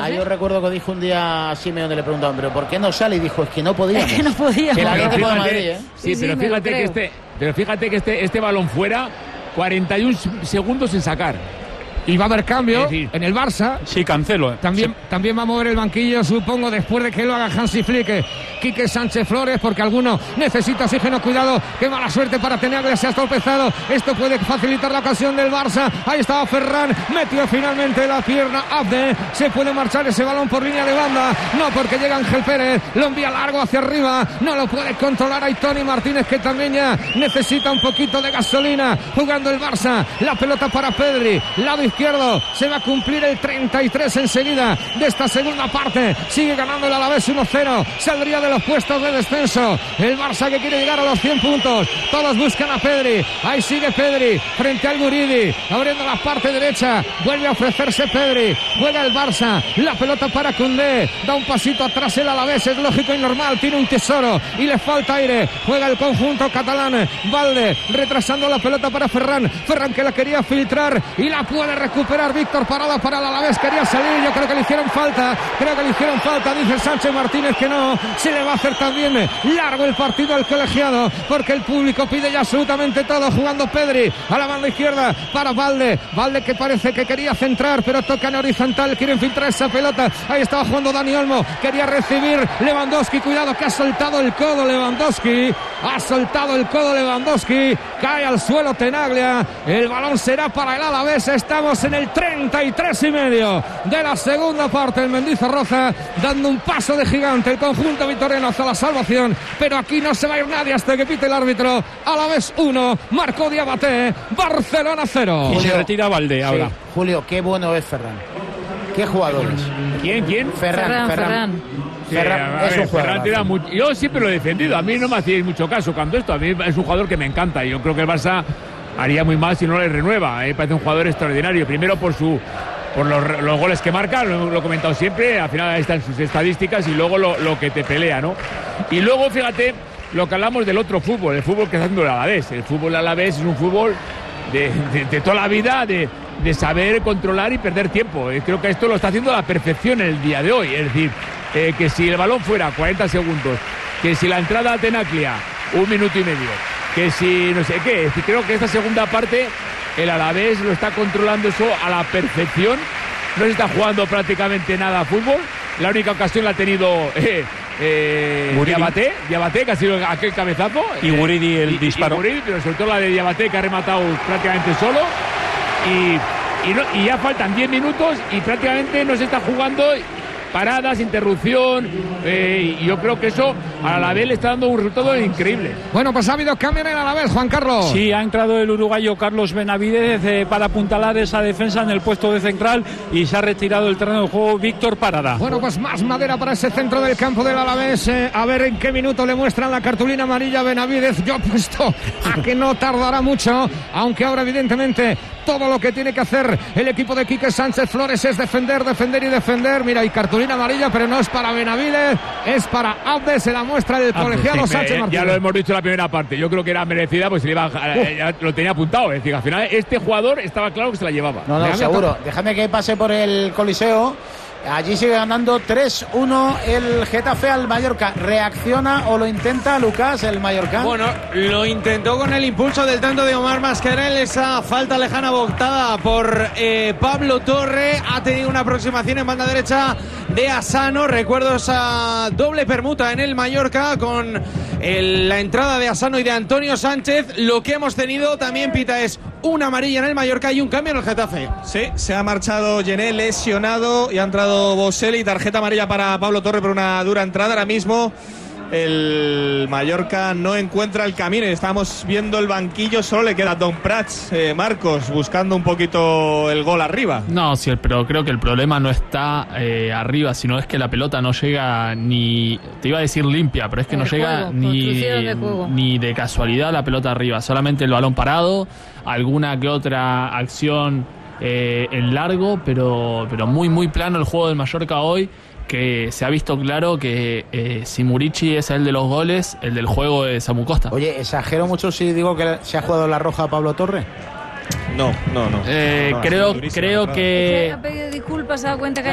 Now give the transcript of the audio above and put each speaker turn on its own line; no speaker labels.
Yo recuerdo que dijo un día a Simeone, le preguntaban, ¿pero por qué no sale? Y dijo, es que no podíamos.
Es que no podíamos.
Que la Atlético de Madrid, ¿eh?
Sí, pero fíjate que este balón fuera 41 segundos sin sacar.
Y va a haber cambio en el Barça.
Sí, Cancelo.
También va a mover el banquillo, supongo, después de que lo haga Hansi Flick, Quique Sánchez Flores, porque alguno necesita oxígeno. Cuidado, qué mala suerte para Tenaglia, se ha tropezado. Esto puede facilitar la ocasión del Barça. Ahí estaba Ferran, metió finalmente la pierna Abde. Se puede marchar ese balón por línea de banda. No, porque llega Ángel Pérez, lo envía largo hacia arriba. No lo puede controlar ahí Toni Martínez, que también ya necesita un poquito de gasolina. Jugando el Barça, la pelota para Pedri, lado izquierdo, se va a cumplir el 33 enseguida de esta segunda parte. Sigue ganando el Alavés 1-0, saldría de los puestos de descenso el Barça, que quiere llegar a los 100 puntos. Todos buscan a Pedri, ahí sigue Pedri frente al Guridi, abriendo la parte derecha, vuelve a ofrecerse Pedri, juega el Barça, la pelota para Koundé, da un pasito atrás el Alavés, es lógico y normal, tiene un tesoro y le falta aire, juega el conjunto catalán. Valde retrasando la pelota para Ferran, que la quería filtrar y la puede recuperar Víctor Parada para el Alavés, quería salir, yo creo que le hicieron falta, dice Sánchez Martínez que no, se le va a hacer también largo el partido al colegiado, porque el público pide ya absolutamente todo. Jugando Pedri a la banda izquierda para Valde, que parece que quería centrar, pero toca en horizontal, quiere infiltrar esa pelota, ahí estaba jugando Dani Olmo, quería recibir Lewandowski, cuidado que ha soltado el codo Lewandowski, cae al suelo Tenaglia, el balón será para el Alavés. Estamos en el 33,5 de la segunda parte. El Mendizorroza dando un paso de gigante, el conjunto vitoriano hacia la salvación, pero aquí no se va a ir nadie hasta que pite el árbitro. Alavés 1, marcó Diabaté, Barcelona 0.
Y se retira Valde ahora.
Sí, Julio, qué bueno es Ferran. ¿Qué jugadores?
¿Quién?
Ferran.
Sí, es un jugador. Yo siempre lo he defendido. A mí no me hacíais mucho caso cuando esto. A mí es un jugador que me encanta. Yo creo que el Barça haría muy mal si no le renueva. Parece un jugador extraordinario. Primero por los goles que marca, lo he comentado siempre. Al final ahí están sus estadísticas y luego lo que te pelea, ¿no? Y luego, fíjate, lo que hablamos del otro fútbol, el fútbol que está haciendo el Alavés. El fútbol Alavés es un fútbol de toda la vida, de saber controlar y perder tiempo. Creo que esto lo está haciendo a la perfección el día de hoy. Es decir, que si el balón fuera 40 segundos, que si la entrada a Tenaglia 1 minuto y medio, que si no sé qué. Es decir, creo que esta segunda parte el Alavés lo está controlando eso a la perfección. No se está jugando prácticamente nada a fútbol. La única ocasión la ha tenido Diabaté, que ha sido aquel cabezazo.
Y Guridi el disparo.
Pero sobre todo la de Diabaté, que ha rematado prácticamente solo. Y ya faltan 10 minutos y prácticamente no se está jugando. Paradas, interrupción, y yo creo que eso al Alavés le está dando un resultado increíble.
Bueno, pues ha habido cambio en el Alavés, Juan Carlos.
Sí, ha entrado el uruguayo Carlos Benavidez para apuntalar esa defensa en el puesto de central y se ha retirado del terreno de juego Víctor Parada.
Bueno, pues más madera para ese centro del campo del Alavés. A ver en qué minuto le muestran la cartulina amarilla a Benavidez. Yo apuesto a que no tardará mucho, aunque ahora evidentemente todo lo que tiene que hacer el equipo de Quique Sánchez Flores es defender y defender. Mira, y cartulina amarilla, pero no es para Benavidez, es para Abde, se la muestra el colegiado Sánchez Martínez.
Ya lo hemos dicho en la primera parte, yo creo que era merecida, pues lo tenía apuntado, es decir, al final este jugador estaba claro que se la llevaba.
No, seguro. Déjame que pase por el Coliseo. Allí sigue ganando 3-1 el Getafe al Mallorca. ¿Reacciona o lo intenta Lucas, el Mallorca?
Bueno, lo intentó con el impulso del tanto de Omar Mascarell. Esa falta lejana botada por Pablo Torre. Ha tenido una aproximación en banda derecha de Asano. Recuerdo esa doble permuta en el Mallorca con la entrada de Asano y de Antonio Sánchez. Lo que hemos tenido también, Pita, es una amarilla en el Mallorca y un cambio en el Getafe.
Sí, se ha marchado Gené lesionado y ha entrado Boselli, tarjeta amarilla para Pablo Torre por una dura entrada. Ahora mismo el Mallorca no encuentra el camino. Estamos viendo el banquillo, solo le queda Don Prats, Marcos, buscando un poquito el gol arriba.
No, sí, pero creo que el problema no está arriba, sino es que la pelota no llega ni, te iba a decir limpia, pero es que no llega ni de casualidad la pelota arriba, solamente el balón parado, alguna que otra acción en largo, pero muy muy plano el juego del Mallorca hoy, que se ha visto claro que si Murici es el de los goles, el del juego es Samu Costa.
Oye, ¿exagero mucho si digo que se ha jugado la roja a Pablo Torre?
No.
Creo que...
Ha pedido disculpas, se ha dado cuenta que